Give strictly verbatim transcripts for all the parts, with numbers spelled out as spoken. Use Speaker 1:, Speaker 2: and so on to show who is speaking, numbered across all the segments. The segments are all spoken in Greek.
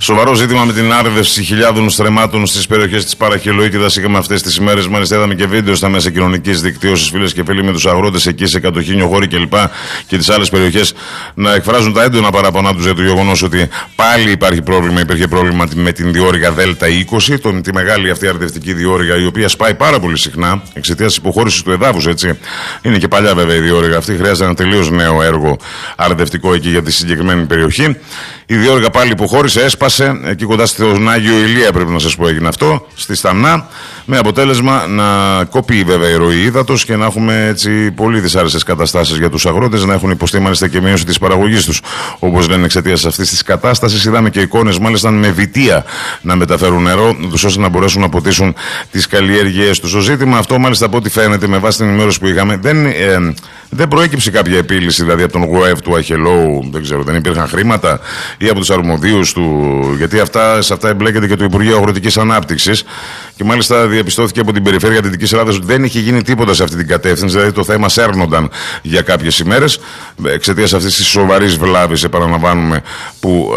Speaker 1: Σοβαρό ζήτημα με την άρδευση χιλιάδων στρεμμάτων στις περιοχές της Παραχελοίτιδας. Είχαμε αυτές τις ημέρες, μάλιστα είδαμε και βίντεο στα μέσα κοινωνικής δικτύωσης, φίλες και φίλοι, με τους αγρότες εκεί σε Κατοχήνιο, Χώρη κλπ. Και τις άλλες περιοχές να εκφράζουν τα έντονα παραπονά τους για το γεγονός ότι πάλι υπάρχει πρόβλημα. Υπήρχε πρόβλημα με την διόρυγα Δέλτα είκοσι, τον, τη μεγάλη αυτή αρδευτική διόρυγα, η οποία σπάει πάρα πολύ συχνά εξαιτίας της υποχώρησης του εδάφους, έτσι. Είναι και παλιά βέβαια η διόρυγα αυτή, χρειάζεται ένα τελείως νέο έργο αρδευτικό εκεί για τη συγκεκριμένη περιοχή. Η διόρυγα πάλι υποχώρησε, έσπασε εκεί κοντά στον Άγιο Ηλία, πρέπει να σας πω, έγινε αυτό, στη Σταμνά, με αποτέλεσμα να κοπεί βέβαια η ροή ύδατος και να έχουμε έτσι πολύ δυσάρεστες καταστάσεις για τους αγρότες, να έχουν υποστεί μάλιστα και μείωση της παραγωγής τους. Όπως λένε, εξαιτίας αυτής της κατάστασης, είδαμε και εικόνες μάλιστα με βιτία να μεταφέρουν νερό, ώστε να μπορέσουν να ποτίσουν τις καλλιέργειές τους. Το ζήτημα αυτό, μάλιστα από ό,τι φαίνεται με βάση την ενημέρωση που είχαμε, δεν, ε, δεν προέκυψε κάποια επίλυση, δηλαδή από τον ΓΟΕΒ του Αχελώου, δεν ξέρω, δεν υπήρχαν χρήματα, ή από τους αρμοδίους του, γιατί αυτά, σε αυτά εμπλέκεται και το Υπουργείο Αγροτικής Ανάπτυξης. Και μάλιστα διαπιστώθηκε από την Περιφέρεια Δυτικής Ελλάδας ότι δεν είχε γίνει τίποτα σε αυτή την κατεύθυνση, δηλαδή το θέμα σέρνονταν για κάποιες ημέρες εξαιτίας αυτής της σοβαρής βλάβης, επαναλαμβάνουμε, που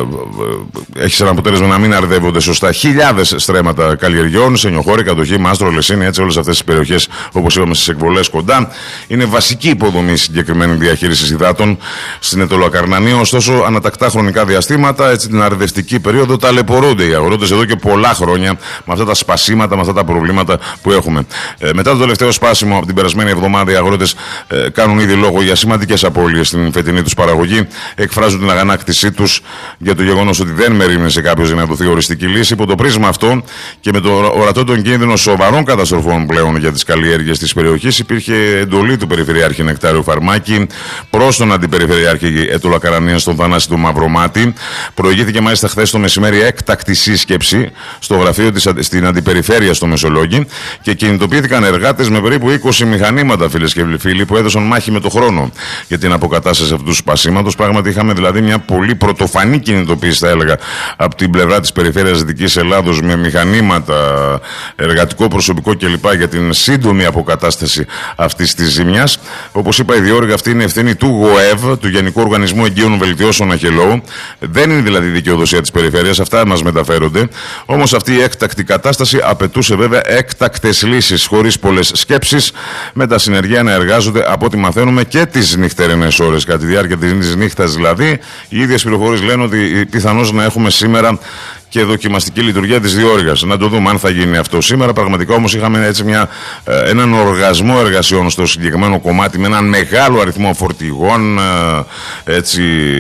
Speaker 1: ε, ε, έχει σαν αποτέλεσμα να μην αρδεύονται σωστά χιλιάδες στρέμματα καλλιεργιών σε Νιοχώρη, Κατοχή, Μάστρο, Λεσίνη, έτσι όλες αυτές τις περιοχές, όπως είπαμε στις εκβολές κοντά. Είναι βασική υποδομή συγκεκριμένη διαχείρισης υδάτων στην Αιτωλοακαρνανία, ωστόσο ανατακτά χρονικά διαστήματα, έτσι την αρδευτική περίοδο, ταλαιπωρούνται οι αγρότες εδώ και πολλά χρόνια με αυτά τα σπασίματα, με αυτά τα προβλήματα που έχουμε. Ε, μετά το τελευταίο σπάσιμο από την περασμένη εβδομάδα, οι αγρότες ε, κάνουν ήδη λόγο για σημαντικές απώλειες στην φετινή τους παραγωγή. Εκφράζουν την αγανάκτησή τους για το γεγονός ότι δεν μερίμνησε κάποιος για να δοθεί οριστική λύση. Υπό το πρίσμα αυτό και με το ορατό τον κίνδυνο σοβαρών καταστροφών πλέον για τις καλλιέργειες της περιοχής, υπήρχε εντολή του Περιφερειάρχη Νεκτάριου Φαρμάκη προς τον Αντιπεριφερειάρχη Αιτωλοακαρνανίας, τον Θανάση του Μαυρομάτη. Προηγήθηκε μάλιστα χθες το μεσημέρι έκτακτη σύσκεψη στο γραφείο της, στην Αντιπεριφέρεια στο Μεσολόγγι, και κινητοποιήθηκαν εργάτες με περίπου είκοσι μηχανήματα, φίλες και φίλοι, που έδωσαν μάχη με το χρόνο για την αποκατάσταση αυτού του σπασίματος. Πράγματι, είχαμε δηλαδή μια πολύ πρωτοφανή κινητοποίηση, θα έλεγα, από την πλευρά της Περιφέρειας Δυτικής Ελλάδος, με μηχανήματα, εργατικό προσωπικό κλπ. Για την σύντομη αποκατάσταση αυτής της ζημιάς. Όπως είπα, η διόρυγα αυτή είναι ευθύνη του ΓΟΕΒ, του Γενικού Οργανισμού Εγγύων Βελτιώσεων Αχελώου. Δεν είναι δηλαδή δικαιοδοσία της Περιφέρειας, αυτά μας μεταφέρονται. Όμως αυτή η έκτακτη κατάσταση απαιτούσε βέβαια έκτακτες λύσεις, χωρίς πολλές σκέψεις, με τα συνεργεία να εργάζονται, από ό,τι μαθαίνουμε, και τις νυχτερινές ώρες, κατά τη διάρκεια της νύχτας δηλαδή. Οι ίδιες πληροφορίες λένε ότι πιθανώς να έχουμε σήμερα και δοκιμαστική λειτουργία της διόρυγας. Να το δούμε αν θα γίνει αυτό σήμερα. Πραγματικά όμως είχαμε έτσι μια, έναν οργασμό εργασιών στο συγκεκριμένο κομμάτι, με έναν μεγάλο αριθμό φορτηγών, έτσι,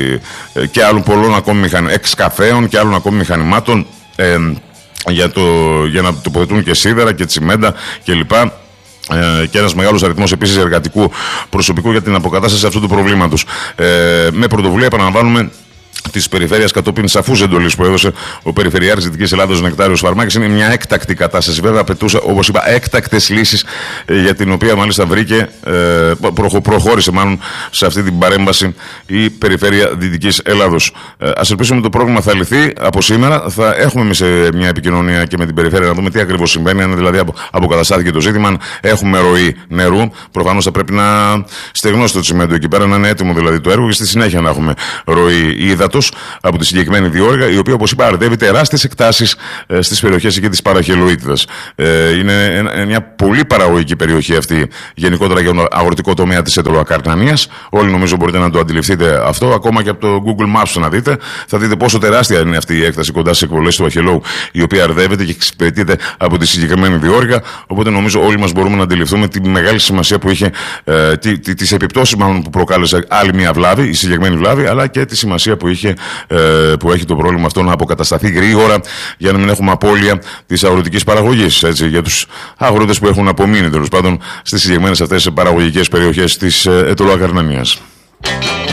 Speaker 1: και άλλων πολλών ακόμη μηχανημάτων, εξκαφέων και άλλων ακόμη μηχανημάτων, ε, για, το, για να τοποθετούν και σίδερα και τσιμέντα κλπ. Ε, και ένας μεγάλος αριθμός επίσης εργατικού προσωπικού για την αποκατάσταση αυτού του προβλήματος. Ε, με πρωτοβουλία, επαναλαμβάνουμε, της Περιφέρειας, κατόπιν σαφούς εντολής που έδωσε ο Περιφερειάρχης Δυτικής Ελλάδος Νεκτάριος Φαρμάκης. Είναι μια έκτακτη κατάσταση. Βέβαια, απαιτούσε, όπως είπα, έκτακτες λύσεις, ε, για την οποία μάλιστα βρήκε, ε, προ, προχώρησε μάλλον σε αυτή την παρέμβαση η Περιφέρεια Δυτικής Ελλάδος. Ε, ας ελπίσουμε το πρόβλημα θα λυθεί από σήμερα. Θα έχουμε εμείς μια επικοινωνία και με την Περιφέρεια να δούμε τι ακριβώς συμβαίνει. Αν δηλαδή απο, αποκαταστάθηκε το ζήτημα, αν έχουμε ροή νερού. Προφανώς θα πρέπει να στεγνώσει το τσιμέντο εκεί πέρα, να είναι έτοιμο δηλαδή το έργο, και στη συνέχεια να έχουμε ροή ύδατος από τη συγκεκριμένη διόρυγα, η οποία, όπως είπα, αρδεύει τεράστιες εκτάσεις ε, στις περιοχές εκεί της Παραχελοίτιδας. Ε, είναι μια πολύ παραγωγική περιοχή αυτή, γενικότερα για τον αγροτικό τομέα της Αιτωλοακαρνανίας. Όλοι νομίζω μπορείτε να το αντιληφθείτε αυτό, ακόμα και από το Google Maps να δείτε. Θα δείτε πόσο τεράστια είναι αυτή η έκταση κοντά στις εκβολές του Αχελώου, η οποία αρδεύεται και εξυπηρετείται από τη συγκεκριμένη διόρυγα. Οπότε νομίζω όλοι μας μπορούμε να αντιληφθούμε τη μεγάλη σημασία που είχε, ε, τις επιπτώσεις μάλλον που προκάλεσε άλλη μια βλάβη, η συγκεκριμένη βλάβη, αλλά και τη σημασία που είχε, που έχει το πρόβλημα αυτό να αποκατασταθεί γρήγορα, για να μην έχουμε απώλεια της αγροτικής παραγωγής, έτσι, για τους αγρότες που έχουν απομείνει τέλος πάντων στις συγκεκριμένες αυτές παραγωγικές περιοχές της Αιτωλοακαρνανίας.